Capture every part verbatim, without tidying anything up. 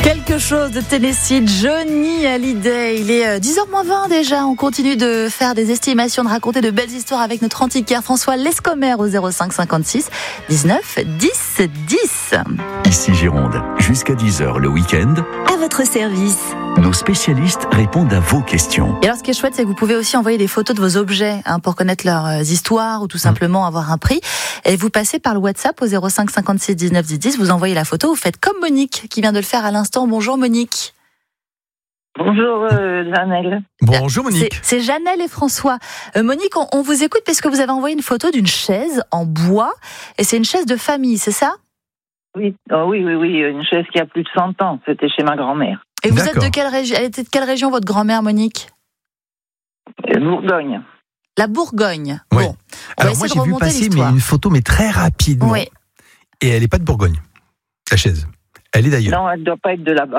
Quelque chose de Tennessee, Johnny Hallyday. Il est dix heures moins vingt déjà. On continue de faire des estimations, de raconter de belles histoires avec notre antiquaire François Lescomer au zéro cinq cinquante-six dix-neuf dix dix. Ici Gironde, jusqu'à dix heures le week-end. À votre service. Nos spécialistes répondent à vos questions. Et alors, ce qui est chouette, c'est que vous pouvez aussi envoyer des photos de vos objets hein, pour connaître leurs histoires ou tout simplement avoir un prix. Et vous passez par le WhatsApp au zéro cinq cinquante-six dix-neuf dix dix. Vous envoyez la photo. Vous faites comme Monique qui vient de le faire à l'instant. Bonjour Monique. Bonjour euh, Janelle. Bonjour Monique. C'est, c'est Janelle et François. Euh, Monique, on, on vous écoute parce que vous avez envoyé une photo d'une chaise en bois. Et c'est une chaise de famille, c'est ça ? Oui, oh, oui, oui, oui, une chaise qui a plus de cent ans. C'était chez ma grand-mère. Et vous D'accord. êtes de quelle région ? Elle était de quelle région, votre grand-mère, Monique ? Euh, Bourgogne. La Bourgogne. Oui. Bon, on va Alors moi essayer de j'ai vu remonter passer mais l'histoire. une photo mais très rapidement. Oui. Et elle n'est pas de Bourgogne, la chaise. Elle est d'ailleurs. Non, elle ne doit pas être de là-bas.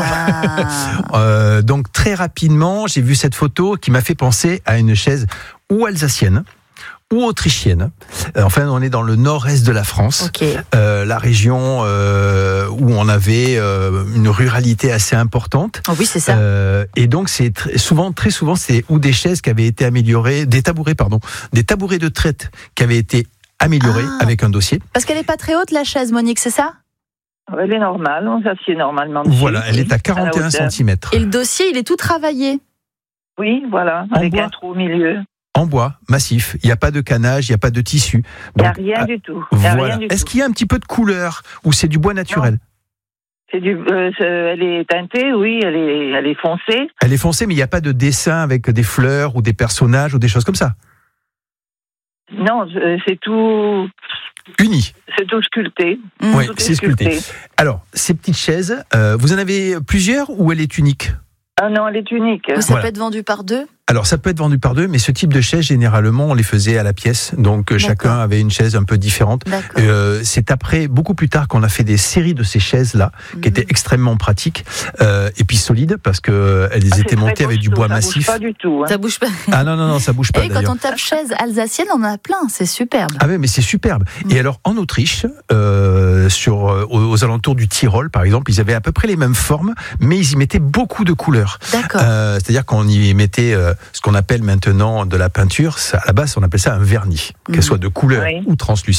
Ah. Euh, donc très rapidement, j'ai vu cette photo qui m'a fait penser à une chaise ou alsacienne ou autrichienne. Euh, enfin, on est dans le nord-est de la France, Ok. euh, la région euh, où on avait euh, une ruralité assez importante. Oh oui, c'est ça. Euh, et donc c'est tr- souvent, très souvent, c'est ou des chaises qui avaient été améliorées, des tabourets, pardon, des tabourets de traite qui avaient été améliorés Ah. avec un dossier. Parce qu'elle n'est pas très haute, la chaise, Monique, c'est ça ? Elle est normale, on s'assied normalement dessus. Voilà, elle est à quarante et un la hauteur. centimètres. Et le dossier, il est tout travaillé. Oui, voilà, En avec bois. un trou au milieu. En bois, massif. Il n'y a pas de canage, il n'y a pas de tissu. Il n'y a Donc, rien ah, du tout. Il y a voilà. rien du Est-ce tout. qu'il y a un petit peu de couleur ou c'est du bois naturel ? C'est du, euh, c'est- elle est teintée, oui, elle est, elle est foncée. Elle est foncée, mais il n'y a pas de dessin avec des fleurs ou des personnages ou des choses comme ça. Non, euh, c'est tout, Uni. c'est tout sculpté. Mmh. Oui, Tout est c'est sculpté. Alors, ces petites chaises, euh, vous en avez plusieurs ou elle est unique ? Ah non, elle est unique. Ça Voilà. peut être vendu par deux. Alors, ça peut être vendu par deux, mais ce type de chaise, généralement, on les faisait à la pièce. Donc, euh, chacun D'accord. avait une chaise un peu différente. D'accord. Euh, c'est après, beaucoup plus tard, qu'on a fait des séries de ces chaises-là, qui étaient extrêmement pratiques euh, et puis solides, parce qu'elles Ah, c'est étaient très montées avec du costaud, bois ça massif. bouge pas du tout. Hein. Ça bouge pas. Ah non, non, non, ça bouge pas Et quand d'ailleurs. on tape chaise alsacienne, on en a plein. C'est superbe. Ah oui, mais c'est superbe. Mm. Et alors, en Autriche, euh, sur, euh, aux, aux alentours du Tyrol, par exemple, ils avaient à peu près les mêmes formes, mais ils y mettaient beaucoup de couleurs. D'accord. Euh, c'est-à-dire qu'on y mettait euh, ce qu'on appelle maintenant de la peinture. Ça, à la base, on appelle ça un vernis, Mm. qu'elle soit de couleur Oui. ou translucide.